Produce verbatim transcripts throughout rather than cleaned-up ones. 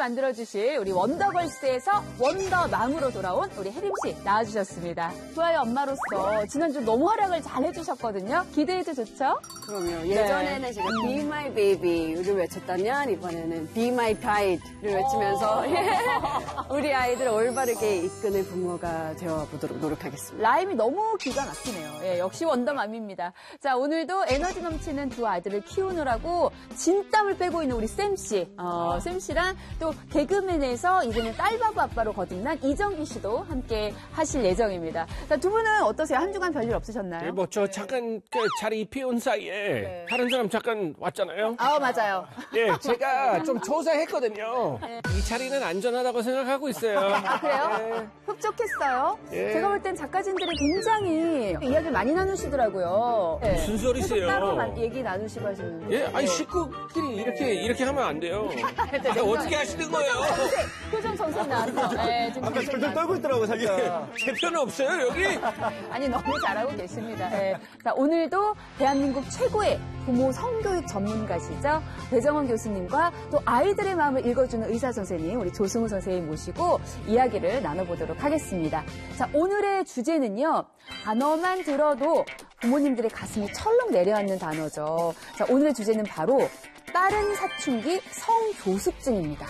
만들어주실 우리 원더걸스에서 원더맘으로 돌아온 우리 혜림 씨 나와주셨습니다. 두 아이 엄마로서 지난주 너무 활약을 잘 해주셨거든요. 기대해도 좋죠? 그럼요. 예전에는 네. 제가 Be My Baby를 외쳤다면 이번에는 Be My Bride를 외치면서 우리 아이들 올바르게 이끄는 부모가 되어보도록 노력하겠습니다. 라임이 너무 기가 막히네요. 예, 역시 원더맘입니다. 자, 오늘도 에너지 넘치는 두 아이들을 키우느라고 진땀을 빼고 있는 우리 쌤 씨. 어, 쌤 씨랑 또 개그맨에서 이제는 딸바보 아빠로 거듭난 이정기 씨도 함께 하실 예정입니다. 자, 두 분은 어떠세요? 한 주간 별일 없으셨나요? 네, 뭐 저 잠깐 그 자리 비운 사이에 네. 다른 사람 잠깐 왔잖아요. 아, 맞아요. 예, 제가 좀 조사했거든요. 네. 이 자리는 안전하다고 생각하고 있어요. 아, 그래요? 네. 흡족했어요? 예. 제가 볼 땐 작가진들이 굉장히 이야기를 많이 나누시더라고요. 네. 무슨 소리세요? 따로 만- 얘기 나누시고 하시는. 예, 아니 식구끼리 이렇게 이렇게 하면 안 돼요. 아, 어떻게 하시는 거예요? 표정 선생 나왔어. 네, 지금 아까 절절 떨고 있더라고, 자기가. 제 편은 없어요, 여기? 아니, 너무 잘하고 계십니다. 네. 자, 오늘도 대한민국 최고의 부모 성교육 전문가시죠. 배정원 교수님과 또 아이들의 마음을 읽어주는 의사 선생님, 우리 조승우 선생님 모시고 이야기를 나눠보도록 하겠습니다. 자, 오늘의 주제는요. 단어만 들어도 부모님들의 가슴이 철렁 내려앉는 단어죠. 자, 오늘의 주제는 바로 다른 사춘기 성조숙증입니다.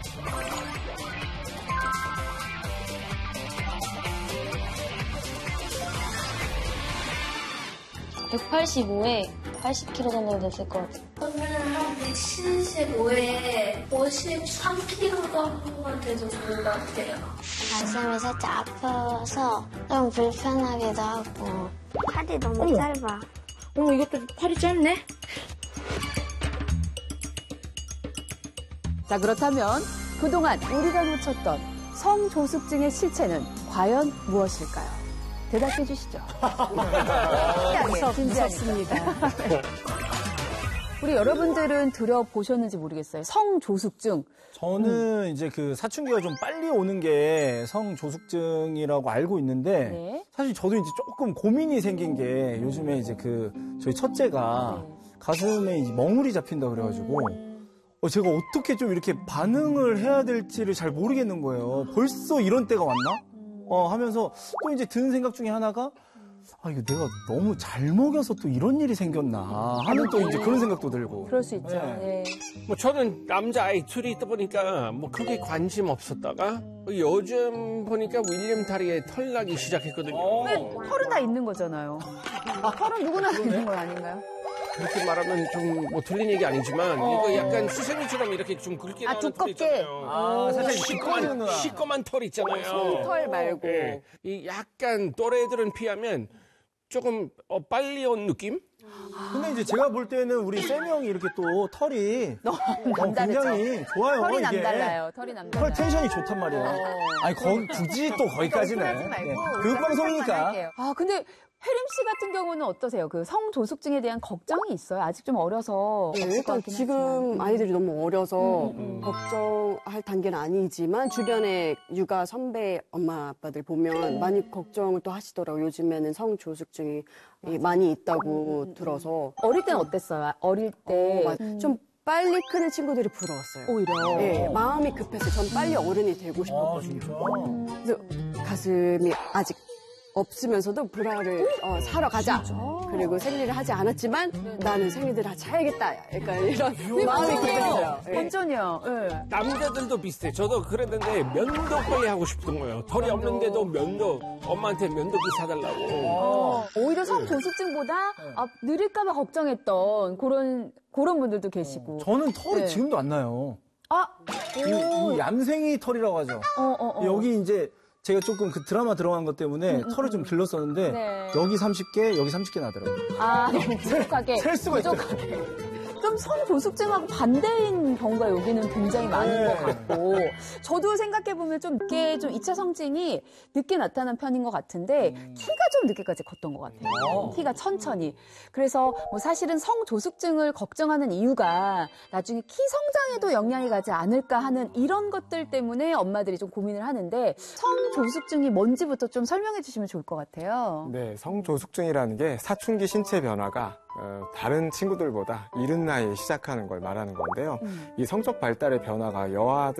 백팔십오에 팔십 킬로그램 정도 됐을 것 같아요. 저는 한 백칠십오에 오십삼 킬로그램 돼도 좋은 것 같아요. 가슴이 살짝 아파서 좀 불편하기도 하고. 팔이 너무 어머. 짧아. 어머, 이것도 팔이 짧네? 자, 그렇다면 그동안 우리가 놓쳤던 성조숙증의 실체는 과연 무엇일까요? 대답해 주시죠. 진지하습니다. 우리 여러분들은 들어보셨는지 모르겠어요. 성조숙증. 저는 이제 그 사춘기가 좀 빨리 오는 게 성조숙증이라고 알고 있는데 네. 사실 저도 이제 조금 고민이 생긴 게 요즘에 이제 그 저희 첫째가 가슴에 이제 멍울이 잡힌다 그래가지고 어, 제가 어떻게 좀 이렇게 반응을 해야 될지를 잘 모르겠는 거예요. 벌써 이런 때가 왔나? 어, 하면서 또 이제 드는 생각 중에 하나가 아, 이거 내가 너무 잘 먹여서 또 이런 일이 생겼나 하는 또 이제 그런 생각도 들고. 그럴 수 있죠. 네. 네. 뭐 저는 남자아이 둘이 있다 보니까 뭐 크게 관심 없었다가 요즘 보니까 윌리엄 다리에 털 나기 시작했거든요. 근데 털은 다 있는 거잖아요. 털은 누구나 있는 건 아닌가요? 그렇게 말하면 좀 뭐 틀린 얘기 아니지만 이거 약간 수세미처럼 이렇게 좀 굵게 아, 나오는 털 두껍게? 있잖아요. 아, 사실 시꺼먼, 시꺼먼 털 있잖아요. 솜털 말고. 네. 이 약간 또래들은 피하면 조금 어, 빨리 온 느낌? 근데 이제 제가 볼 때는 우리 쌤 형이 이렇게 또 털이 너무 어, 남다르죠. 굉장히 좋아요. 털이 이게. 남달라요. 털이 남달라요. 털 텐션이 좋단 말이에요. 아니, 거기 굳이 또 거기까지는. 하지 말고 네. 교육방송이니까. 할게요. 아, 근데 혜림 씨 같은 경우는 어떠세요? 그 성조숙증에 대한 걱정이 있어요? 아직 좀 어려서. 네, 없을 것 일단 같긴 지금 하지만. 아이들이 너무 어려서 걱정할 단계는 아니지만 주변에 육아 선배 엄마 아빠들 보면 많이 걱정을 또 하시더라고요. 요즘에는 성조숙증이 많이 있다고 들어서. 어릴 때는 어땠어요? 어릴 때. 어, 맞- 좀 빨리 크는 친구들이 부러웠어요. 오히려. 네, 마음이 급해서 전 빨리 어른이 되고 아, 싶었거든요. 진짜? 그래서 가슴이 아직 없으면서도 브라를 어, 사러 가자. 그리고 생리를 하지 않았지만 나는 생리를 하지 해야겠다. 약간 이런 마음이 급했어요. 예. 완전이요. 예. 남자들도 비슷해. 저도 그랬는데 면도 빨리 하고 싶던 거예요. 털이 없는데도 면도 엄마한테 면도기 사달라고. 어, 오히려 성조숙증보다 아, 느릴까봐 걱정했던 그런 그런 분들도 계시고. 저는 털이 네. 지금도 안 나요. 아, 이, 이 얌생이 털이라고 하죠. 어, 어, 어. 여기 이제 제가 조금 그 드라마 들어간 것 때문에 털을 좀 길렀었는데 네. 여기 삼십 개, 여기 삼십 개 나더라고요. 아, 너무 부족하게. 셀 수가 있어요. 부족하게. 좀 성조숙증하고 반대인 경우가 여기는 굉장히 많은 네. 것 같고, 저도 생각해보면 좀 늦게, 좀 이 차 성징이 늦게 나타난 편인 것 같은데, 키가 좀 늦게까지 컸던 것 같아요. 키가 천천히. 그래서 뭐 사실은 성조숙증을 걱정하는 이유가 나중에 키 성장에도 영향이 가지 않을까 하는 이런 것들 때문에 엄마들이 좀 고민을 하는데, 성조숙증이 뭔지부터 좀 설명해 주시면 좋을 것 같아요. 네, 성조숙증이라는 게 사춘기 신체 변화가 어, 다른 친구들보다 이른 나이에 시작하는 걸 말하는 건데요. 이 성적 발달의 변화가 여아들